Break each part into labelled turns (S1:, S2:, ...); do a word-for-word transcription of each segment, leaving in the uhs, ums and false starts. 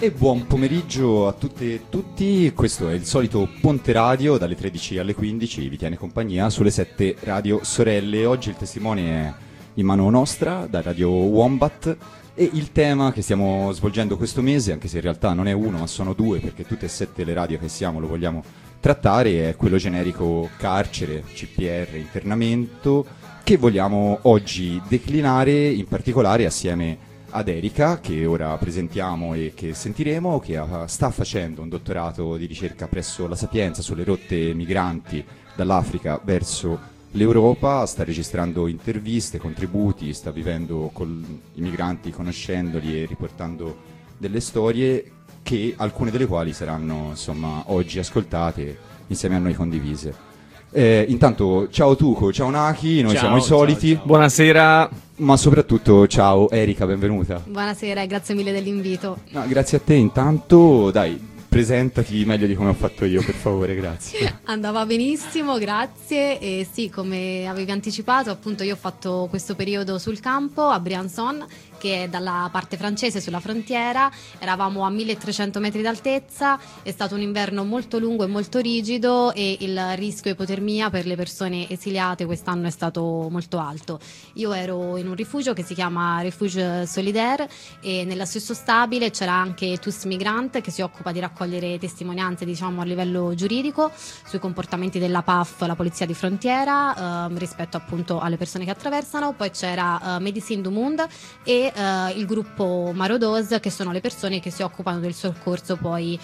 S1: E buon pomeriggio a tutte e tutti, questo è il solito Ponte Radio, dalle tredici alle quindici vi tiene compagnia sulle sette radio sorelle. Oggi il testimone è in mano nostra, da Radio Wombat, e il tema che stiamo svolgendo questo mese, anche se in realtà non è uno ma sono due, perché tutte e sette le radio che siamo lo vogliamo trattare, è quello generico carcere, C P R, internamento, che vogliamo oggi declinare in particolare assieme ad Erika, che ora presentiamo e che sentiremo, che ha, sta facendo un dottorato di ricerca presso la Sapienza sulle rotte migranti dall'Africa verso l'Europa, sta registrando interviste, contributi, sta vivendo con i migranti, conoscendoli e riportando delle storie, che alcune delle quali saranno insomma oggi ascoltate insieme a noi condivise. Eh, intanto ciao Tuco, ciao Naki, noi
S2: ciao,
S1: siamo i soliti.
S2: Ciao, ciao. Buonasera.
S1: Ma soprattutto ciao Erika, benvenuta.
S3: Buonasera e grazie mille dell'invito.
S1: No, grazie a te intanto, dai, presentati meglio di come ho fatto io, per favore, grazie.
S3: Andava benissimo, grazie. E sì, come avevi anticipato, appunto io ho fatto questo periodo sul campo a Briançon, che è dalla parte francese sulla frontiera. Eravamo a milletrecento metri d'altezza, è stato un inverno molto lungo e molto rigido e il rischio ipotermia per le persone esiliate quest'anno è stato molto alto. Io ero in un rifugio che si chiama Refuge Solidaire e nello stesso stabile c'era anche Tous Migrant, che si occupa di raccogliere testimonianze, diciamo, a livello giuridico sui comportamenti della P A F, la polizia di frontiera, eh, rispetto appunto alle persone che attraversano. Poi c'era eh, Médecins du Monde e Uh, il gruppo Marodos, che sono le persone che si occupano del soccorso poi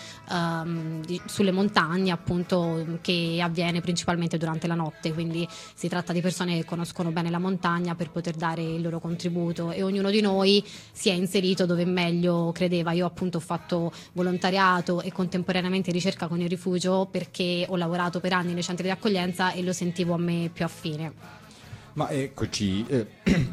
S3: um, di, sulle montagne, appunto, che avviene principalmente durante la notte, quindi si tratta di persone che conoscono bene la montagna per poter dare il loro contributo, e ognuno di noi si è inserito dove meglio credeva. Io appunto ho fatto volontariato e contemporaneamente ricerca con il rifugio, perché ho lavorato per anni nei centri di accoglienza e lo sentivo a me più affine.
S1: Ma eccoci, eh,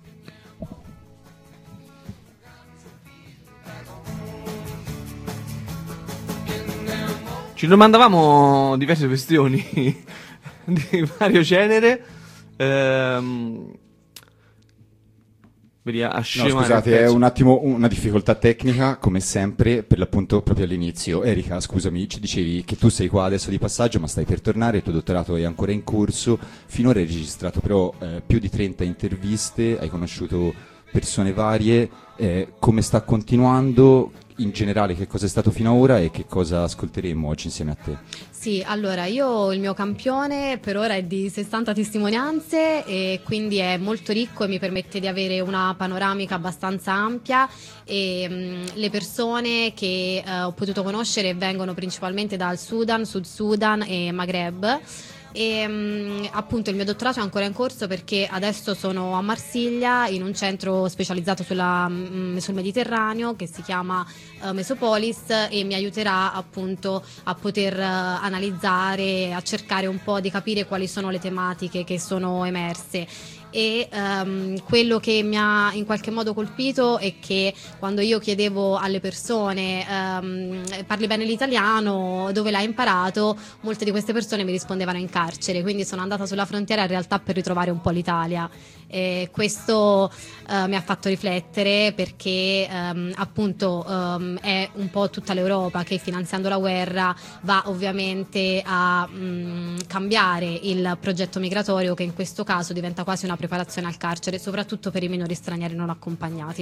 S2: ci domandavamo diverse questioni di vario genere. Ehm, vedi, a
S1: no, scusate, è un attimo una difficoltà tecnica, come sempre, per l'appunto proprio all'inizio. Erika, scusami, ci dicevi che tu sei qua adesso di passaggio, ma stai per tornare, il tuo dottorato è ancora in corso. Finora hai registrato però eh, più di trenta interviste, hai conosciuto persone varie. Eh, come sta continuando? In generale, che cosa è stato fino ad ora e che cosa ascolteremo oggi insieme a te?
S3: Sì, allora io il mio campione per ora è di sessanta testimonianze e quindi è molto ricco e mi permette di avere una panoramica abbastanza ampia, e mh, le persone che eh, ho potuto conoscere vengono principalmente dal Sudan, Sud Sudan e Maghreb. E um, appunto il mio dottorato è ancora in corso, perché adesso sono a Marsiglia in un centro specializzato sulla, um, sul Mediterraneo che si chiama uh, Mesopolis, e mi aiuterà appunto a poter uh, analizzare, a cercare un po' di capire quali sono le tematiche che sono emerse. E um, quello che mi ha in qualche modo colpito è che quando io chiedevo alle persone um, parli bene l'italiano, dove l'hai imparato, molte di queste persone mi rispondevano in carcere, quindi sono andata sulla frontiera in realtà per ritrovare un po' l'Italia. E questo uh, mi ha fatto riflettere, perché um, appunto um, è un po' tutta l'Europa che, finanziando la guerra, va ovviamente a um, cambiare il progetto migratorio, che in questo caso diventa quasi una preparazione al carcere, soprattutto per i minori stranieri non accompagnati.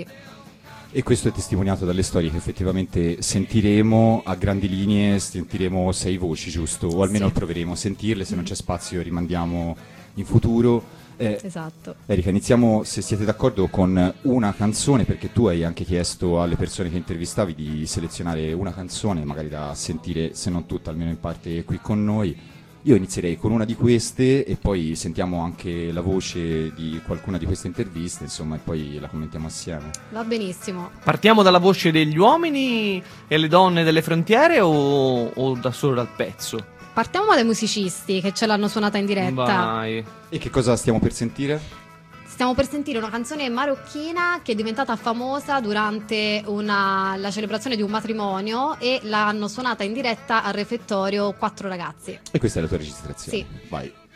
S1: E questo è testimoniato dalle storie che effettivamente sentiremo. A grandi linee sentiremo sei voci, giusto? O almeno
S3: sì.
S1: proveremo a sentirle, se non c'è spazio rimandiamo in futuro. Eh,
S3: esatto.
S1: Erika, iniziamo, se siete d'accordo, con una canzone, perché tu hai anche chiesto alle persone che intervistavi di selezionare una canzone, magari da sentire, se non tutta, almeno in parte qui con noi. Io inizierei con una di queste e poi sentiamo anche la voce di qualcuna di queste interviste, insomma, e poi la commentiamo assieme.
S3: Va benissimo.
S2: Partiamo dalla voce degli uomini e le donne delle frontiere o, o da solo dal pezzo?
S3: Partiamo dai musicisti che ce l'hanno suonata in diretta.
S2: Vai.
S1: E che cosa stiamo per sentire?
S3: Stiamo per sentire una canzone marocchina che è diventata famosa durante una, la celebrazione di un matrimonio, e l'hanno suonata in diretta al refettorio quattro ragazzi.
S1: E questa è la tua registrazione?
S3: Sì.
S1: Vai.